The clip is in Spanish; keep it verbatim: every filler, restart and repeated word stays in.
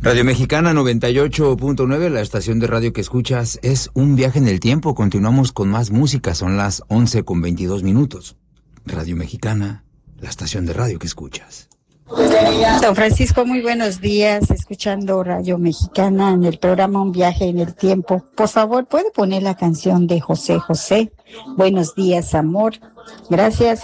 Radio Mexicana noventa y ocho punto nueve, la estación de radio que escuchas es Un Viaje en el Tiempo. Continuamos con más música, son las once con veintidós minutos. Radio Mexicana, la estación de radio que escuchas. Don Francisco, muy buenos días, escuchando Radio Mexicana en el programa Un Viaje en el Tiempo. Por favor, ¿puede poner la canción de José José? Buenos días, amor. Gracias.